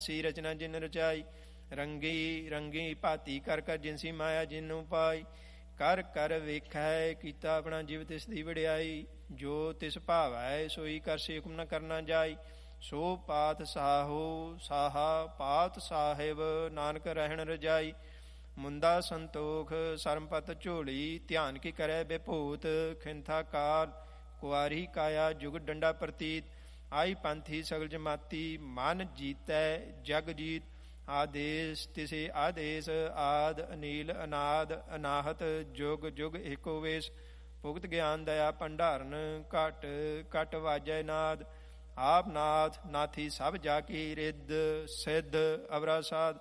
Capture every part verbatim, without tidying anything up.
ਸੀ ਰਚਨਾ ਜਿਨ ਰਚਾਈ। ਰੰਗੀ ਰੰਗੀ ਭਾਤੀ ਕਰ ਕਰ ਜਿਨਸੀ ਮਾਇਆ ਜਿਨੂੰ ਪਾਈ। ਕਰ ਕਰ ਵੇਖੈ ਕੀਤਾ ਆਪਣਾ ਜਿਵ ਤਿਸ ਦੀ ਵਡਿਆਈ। ਜੋ ਤਿਸ ਭਾਵੈ ਸੋਈ ਕਰਸੀ ਹੁਕਮ ਨ ਕਰਨਾ ਜਾਈ। ਸੋ ਪਾਤ ਸਾਹੋ ਸਾਹਾ ਪਾਤ ਸਾਹਿਬ ਨਾਨਕ ਰਹਿਣ ਰਜਾਈ। ਮੁੰਦਾ ਸੰਤੋਖ ਸਰਮਪਤ ਝੋਲੀ ਧਿਆਨ ਕੀ ਕਰੈ ਬੇਭੂਤ। ਖਿੰਥਾ ਕਾਲ ਕੁਆਰੀ ਕਾਇਆ ਜੁਗ ਡੰਡਾ ਪ੍ਰਤੀਤ। ਆਈ ਪੰਥੀ ਸਗਲ ਜਮਾਤੀ ਮਨ ਜੀਤੈ ਜਗ ਜੀਤ। ਆਦੇਸ ਤਿਸੇ ਆਦੇਸ ਆਦ ਅਨੀਲ ਅਨਾਦ ਅਨਾਹਤ ਜੁਗ ਜੁਗ ਏਕੋ ਵੇਸ। ਭੁਗਤ ਗਿਆਨ ਦਇਆ ਭੰਡਾਰਨ ਘਟ ਘਟ ਵਾਜੈ ਨਾਦ। ਆਪ ਨਾਥ ਨਾਥੀ ਸਭ ਜਾ ਕੀ ਰਿੱਧ ਸਿੱਧ ਅਵਰਾ ਸਾਧ।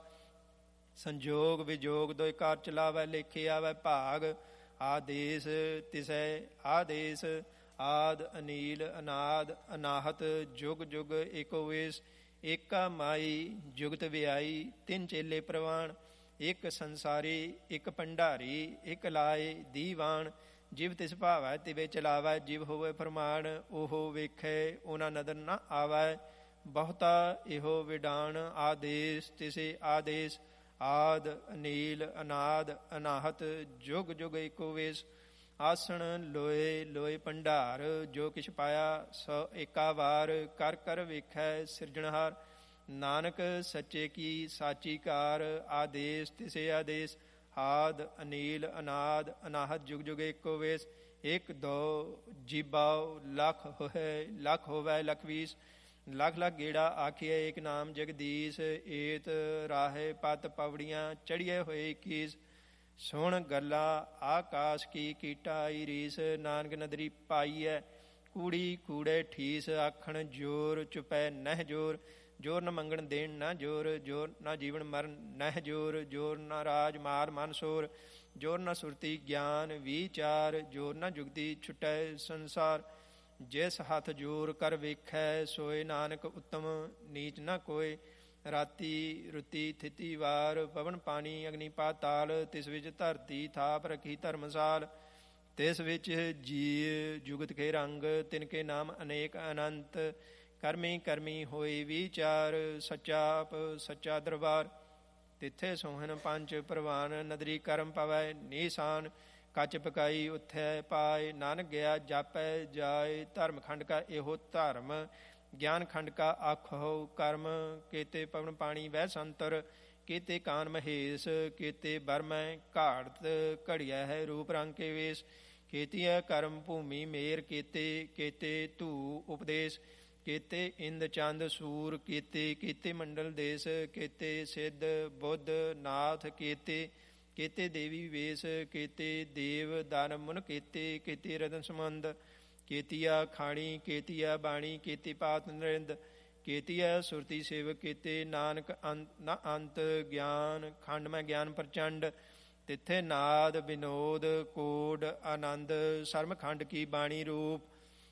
ਸੰਜੋਗ ਵਿਜੋਗ ਦੋਇ ਕਾਰ ਚਲਾਵੈ ਲੇਖੇ ਆਵੈ ਭਾਗ। ਆਦੇਸ ਤਿਸੈ ਆਦੇਸ ਆਦ ਅਨੀਲ ਅਨਾਦ ਅਨਾਹਤ ਜੁਗ ਜੁਗ ਏਕੋ ਵੇਸ। ਏਕਾ ਮਾਈ ਜੁਗਤ ਵਿਆਈ ਤਿੰਨ ਚੇਲੇ ਪ੍ਰਵਾਨ। ਇੱਕ ਸੰਸਾਰੀ ਇੱਕ ਭੰਡਾਰੀ ਇੱਕ ਲਾਏ ਦੀਵਾਨ। ਜਿਵ ਤਿਸ ਭਾਵੈ ਤਿਵੇਂ ਚਲਾਵੈ ਜਿਵ ਹੋਵੇ ਫਰਮਾਨ। ਉਹ ਵੇਖੈ ਉਹਨਾਂ ਨਦਰ ਨ ਆਵੈ ਬਹੁਤਾ ਇਹੋ ਵਿਡਾਨ। ਆਦੇਸ ਤਿਸੇ ਆਦੇਸ ਆਦ ਅਨੀਲ ਅਨਾਦ ਅਨਾਹਤ ਜੁਗ ਜੁਗ ਏਕੋ ਵੇਸ। ਆਸਣ ਲੋਏ ਲੋਏ ਭੰਡਾਰ ਜੋ ਕਿਛ ਪਾਇਆ ਸੋ ਏਕਾ ਵਾਰ। ਕਰ ਕਰ ਵੇਖੈ ਸਿਰਜਣਹਾਰ ਨਾਨਕ ਸੱਚੇ ਕੀ ਸਾਚੀ ਕਾਰ। ਆਦੇਸ ਤਿਸੇ ਆਦੇਸ ਆਦ ਅਨੀਲ ਅਨਾਦ ਅਨਾਹਤ ਜੁਗ ਜੁਗ ਏਕੋ ਵੇਸ। ਇੱਕ ਦੋ ਜੀਬਾਉ ਲੱਖ ਹੋਏ ਲੱਖ ਹੋਵੈ ਲੱਖ ਵੀਸ। ਲੱਖ ਲੱਖ ਗੇੜਾ ਆਖੀਏ ਏਕ ਨਾਮ ਜਗਦੀਸ਼। ਏਤ ਰਾਹੇ ਪਤ ਪਵੜੀਆਂ ਚੜੀਏ ਹੋਏ ਇੱਕੀਸ। ਸੁਣ ਗੱਲਾਂ ਆਕਾਸ਼ ਕੀ ਕੀਟਾਈ ਰੀਸ। ਨਾਨਕ ਨਦਰੀ ਪਾਈਐ ਕੂੜੀ ਕੂੜੇ ਠੀਸ। ਆਖਣ ਜੋਰ ਚੁਪੈ ਨਹਿ ਜੋਰ। ਜੋਰ ਨ ਮੰਗਣ ਦੇਣ ਨਾ ਜੋਰ। ਜੋਰ ਨਾ ਜੀਵਨ ਮਰਨ ਨਹਿ ਜੋਰ। ਜੋਰ ਨਾ ਰਾਜ ਮਾਰ ਮਨ ਸੋਰ। ਜੋਰ ਨਾ ਸੁਰਤੀ ਗਿਆਨ ਵਿਚਾਰ। ਜੋਰ ਨਾ ਜੁਗਤੀ ਛੁਟੈ ਸੰਸਾਰ। ਜਿਸ ਹੱਥ ਜੋਰ ਕਰ ਵੇਖੈ ਸੋਏ ਨਾਨਕ ਉੱਤਮ ਨੀਚ ਨ ਕੋਇ। ਰਾਤੀ ਰੁਤੀ ਥਿਤੀ ਵਾਰ ਪਵਨ ਪਾਣੀ ਅਗਨੀ ਪਾਤਾਲ। ਤਿਸ ਵਿੱਚ ਧਰਤੀ ਥਾਪ ਰੱਖੀ ਧਰਮਸਾਲ। ਤਿਸ ਵਿੱਚ ਜੀਅ ਜੁਗਤ ਕੇ ਰੰਗ ਤਿਨਕੇ ਨਾਮ ਅਨੇਕ ਅਨੰਤ। ਕਰਮੀ ਕਰਮੀ ਹੋਈ ਵਿਚਾਰ ਸੱਚਾ ਆਪ ਸੱਚਾ ਦਰਬਾਰ। ਤਿੱਥੇ ਸੋਹਣ ਪੰਜ ਪ੍ਰਵਾਨ ਨਦਰੀ ਕਰਮ ਪਵੈ ਨੀਸਾਨ। ਕੱਚ ਪਕਾਈ ਉੱਥੈ ਪਾਏ ਨਾਨਕ ਗਿਆ ਜਾਪੈ ਜਾਏ। ਧਰਮ ਖੰਡ ਕਾ ਇਹੋ ਧਰਮ ਗਿਆਨ ਖੰਡ ਕਾ ਆਖੋ ਕਰਮ। ਕੇਤੇ ਪਵਨ ਪਾਣੀ ਵਹਿ ਸੰਤਰ ਕੇਤੇ ਕਾਨ ਮਹੇਸ਼। ਕੇਤੇ ਬਰਮੈ ਘਾੜਤ ਘੜੀਆ ਹੈ ਰੂਪ ਰੰਗ ਕੇ ਵੇਸ। ਕੇਤੀ ਹੈ ਕਰਮ ਭੂਮੀ ਮੇਰ ਕੇਤੇ ਕੇਤੇ ਧੂ ਉਪਦੇਸ਼। ਕੇਤੇ ਇੰਦ ਚੰਦ ਸੂਰ ਕੇਤੇ ਕੇਤੇ ਮੰਡਲ ਦੇਸ। ਕੇਤੇ ਸਿੱਧ ਬੁੱਧ ਨਾਥ ਕੇਤੇ ਕੇਤੇ ਦੇਵੀ ਵੇਸ। ਕੇਤੇ ਦੇਵ ਦਾਨ ਮੁਨ ਕੇਤੇ ਕੇਤੇ ਰਤਨ ਸਮੰਦ। ਕੇਤੀਆ ਖਾਣੀ ਕੇਤੀਆ ਬਾਣੀ ਕੇਤੀ ਪਾਤ ਨਰਿੰਦ। ਕੇਤੀਆ ਸੁਰਤੀ ਸੇਵਕ ਕੇਤੇ ਨਾਨਕ ਅੰਤ ਨ ਅੰਤ। ਗਿਆਨ ਖੰਡ ਮੈਂ ਗਿਆਨ ਪ੍ਰਚੰਡ। ਤਿੱਥੇ ਨਾਦ ਵਿਨੋਦ ਕੋਡ ਆਨੰਦ। ਸਰਮ ਖੰਡ ਕੀ ਬਾਣੀ ਰੂਪ।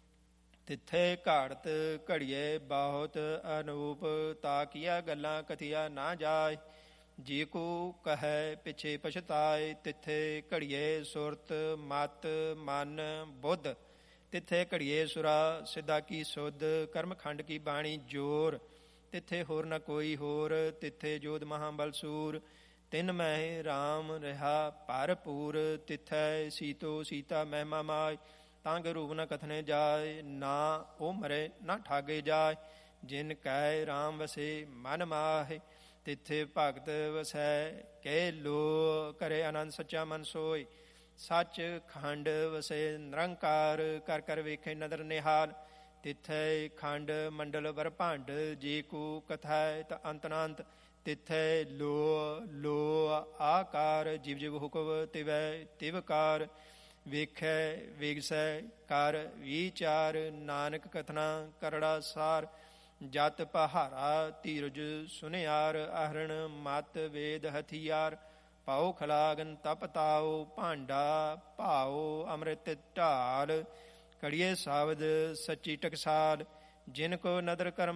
ਤਿੱਥੇ ਘਾੜਤ ਘੜੀਏ ਬਹੁਤ ਅਨੂਪ। ਤਾ ਕੀਆ ਗੱਲਾਂ ਕਥੀਆ ਨਾ ਜਾਏ। ਜੇ ਕੋ ਕਹੈ ਪਿਛੇ ਪਛਤਾਏ। ਤਿੱਥੇ ਘੜੀਏ ਸੁਰਤ ਮਤ ਮਨ ਬੁੱਧ। ਤਿੱਥੇ ਘੜੀਏ ਸੁਰਾ ਸਿੱਧਾ ਕੀ ਸੁਧ। ਕਰਮ ਖੰਡ ਕੀ ਬਾਣੀ ਜੋਰ। ਤਿੱਥੇ ਹੋਰ ਨ ਕੋਈ ਹੋਰ। ਤਿੱਥੇ ਜੋਧ ਮਹਾਬਲ ਸੂਰ। ਤਿੰਨ ਮਹਿ ਰਾਮ ਰਿਹਾ ਭਰਪੂਰ। ਤਿੱਥੈ ਸੀਤੋ ਸੀਤਾ ਮਹਿਮਾ ਮਾਇ। ਤਾਂ ਕੇ ਰੂਪ ਨ ਕਥਨੇ ਜਾਏ। ਨਾ ਉਹ ਮਰੇ ਨਾ ਠਾਗੇ ਜਾਏ। ਜਿਨ ਕਹਿ ਰਾਮ ਵਸੇ ਮਨ ਮਾਹੇ। ਤਿੱਥੇ ਭਗਤ ਵਸੈ ਕਹਿ ਲੋ ਕਰੇ ਆਨੰਦ ਸੱਚਾ ਮਨ ਸੋਇ। ਸੱਚ ਖੰਡ ਵਸੇ ਨਿਰੰਕਾਰ ਕਰ ਕਰ ਵੇਖੇ ਨਦਰ ਨਿਹਾਲ। ਤਿੱਥੇ ਖੰਡ ਮੰਡਲ ਵਰ ਭੰਡ ਜੇ ਕੋ ਕਥਾ ਤ ਅੰਤਨਾੰਤ। ਤਿੱਥੇ ਲੋ ਲੋ ਆਕਾਰ ਜਿਵ ਜਿਵ ਹੁਕਮ ਤਿਵੈ ਤਿਵਕਾਰ। ਵੇਖੈ ਵੇਗਸੈ ਕਰ ਵਿਚਾਰ ਨਾਨਕ ਕਥਨਾ ਕਰੜਾ ਸਾਰ। ਜਤ ਪਹਾਰਾ ਧੀਰਜ ਸੁਨਿਆਰ ਅਹਰਣ ਮਤ ਵੇਦ ਹਥਿਆਰ। ਪਾਉ ਖਲਾਗਨ ਤਪ ਤਾਉ ਭਾਂਡਾ ਭਾਉ ਅੰਮ੍ਰਿਤ ਢਾਲ। ਕੜੀਏ ਸਾਵਦ ਸੱਚੀ ਟਕਸਾਲ। ਜਿਨ ਕੋ ਨਦਰ ਕਰਮ